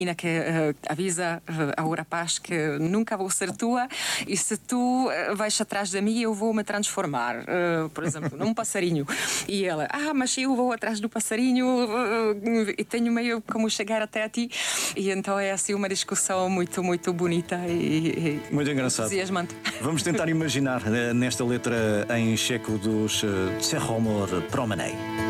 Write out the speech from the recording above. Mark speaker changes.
Speaker 1: que avisa ao rapaz que nunca vou ser tua e se tu vais atrás de mim eu vou me transformar, por exemplo, num passarinho. E ela, mas eu vou atrás do passarinho e tenho meio como chegar até a ti. E então é assim uma discussão muito, muito bonita e
Speaker 2: muito engraçado.
Speaker 1: Entusiasmante.
Speaker 2: Vamos tentar imaginar nesta letra em checo dos Czechomor Promenade.